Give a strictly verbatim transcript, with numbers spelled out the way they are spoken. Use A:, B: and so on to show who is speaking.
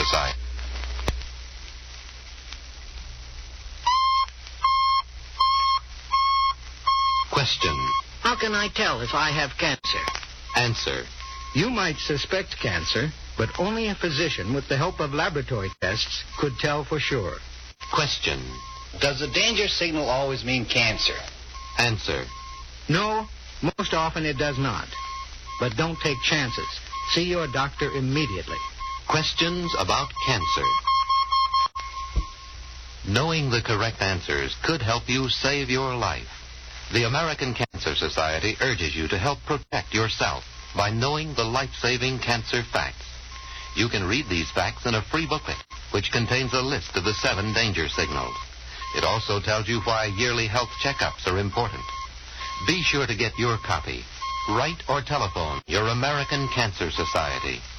A: Society. Question.
B: How can I tell if I have cancer?
A: Answer.
B: You might suspect cancer, but only a physician with the help of laboratory tests could tell for sure.
A: Question.
C: Does the danger signal always mean cancer?
A: Answer.
B: No, most often it does not. But don't take chances. See your doctor immediately.
A: Questions about cancer. Knowing the correct answers could help you save your life. The American Cancer Society urges you to help protect yourself by knowing the life-saving cancer facts. You can read these facts in a free booklet, which contains a list of the seven danger signals. It also tells you why yearly health checkups are important. Be sure to get your copy. Write or telephone your American Cancer Society.